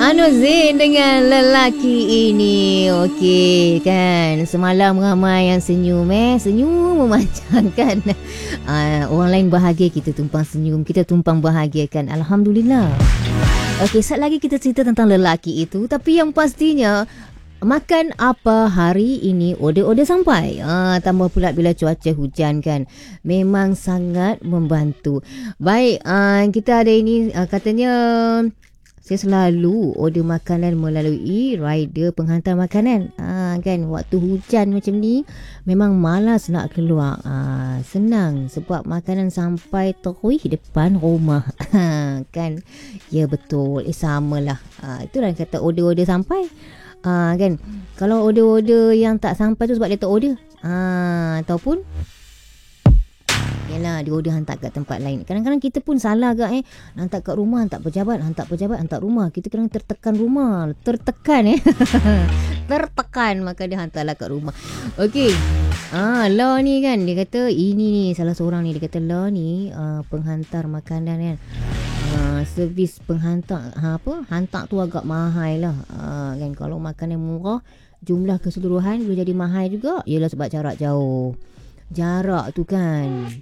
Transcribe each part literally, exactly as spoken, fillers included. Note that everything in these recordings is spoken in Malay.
Anu Zain dengan lelaki ini. Okey kan. Semalam ramai yang senyum eh. Senyum memanjangkan. Uh, orang lain bahagia, kita tumpang senyum. Kita tumpang bahagia kan. Alhamdulillah. Okey, sekejap lagi kita cerita tentang lelaki itu. Tapi yang pastinya, makan apa hari ini order-order sampai. Ah, tambah pula bila cuaca hujan kan. Memang sangat membantu. Baik, ah, kita ada ini ah, katanya saya selalu order makanan melalui rider penghantar makanan. Ah, kan waktu hujan macam ni memang malas nak keluar. Ah, senang sebab makanan sampai terus depan rumah. Kan? Ya betul. Eh samalah. Ah, itulah kata order-order sampai. Ah, kan kalau order-order yang tak sampai tu sebab dia tak order. Ah, ataupun yalah, dia order hantar kat tempat lain. Kadang-kadang kita pun salah agak eh. Hantar kat rumah, hantar pejabat, hantar pejabat, hantar rumah. Kita kadang tertekan rumah. Tertekan eh. Tertekan, maka dia hantarlah kat rumah. Okey. Ah, Law ni kan, dia kata ini ni salah seorang ni. Dia kata Law ni uh, penghantar makanan kan. Uh, servis penghantar ha, apa hantar tu agak mahal lah. Uh, kan kalau makanan murah, jumlah keseluruhan boleh jadi mahal juga. Yalah sebab jarak jauh. Jarak tu kan,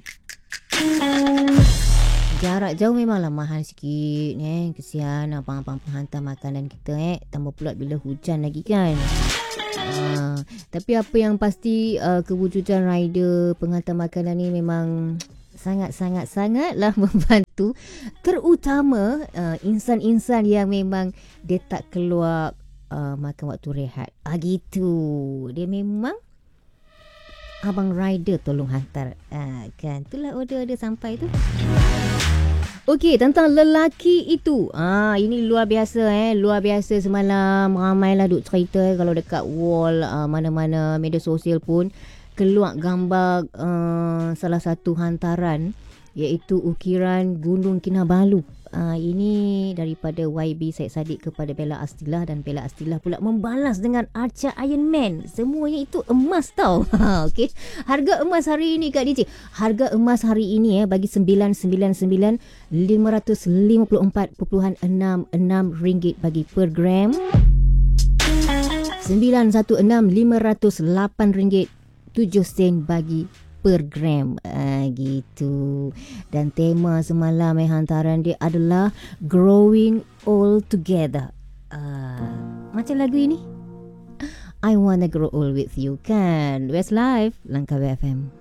jarak jauh memanglah mahal sikit eh. Kesian abang-abang penghantar makanan kita eh. Tambah pula bila hujan lagi kan. Uh, tapi apa yang pasti uh, kewujudan rider penghantar makanan ni memang sangat-sangat-sangatlah membantu. Terutama uh, insan-insan yang memang dia tak keluar uh, makan waktu rehat. Ah gitu. Dia memang abang rider tolong hantar. Ah, kan itulah order-order sampai tu. Okey, tentang lelaki itu. Ah, ini luar biasa eh. Luar biasa semalam ramailah duk cerita eh, kalau dekat wall uh, mana-mana media sosial pun keluar gambar uh, salah satu hantaran iaitu ukiran Gunung Kinabalu. Uh, ini daripada Y B Syed Saddiq kepada Bella Astillah, dan Bella Astillah pula membalas dengan arca Iron Man. Semuanya itu emas tau. Okey. Harga emas hari ini Kak D J. Harga emas hari ini eh bagi sembilan sembilan sembilan lima lima empat enam enam ringgit bagi per gram. sembilan satu enam lima nol lapan ringgit tujuh sen bagi per gram. Ah, gitu. Dan tema semalam eh hantaran dia adalah Growing Old Together. Ah, macam lagu ini, I Wanna Grow Old With You kan. Westlife, Langkawi F M.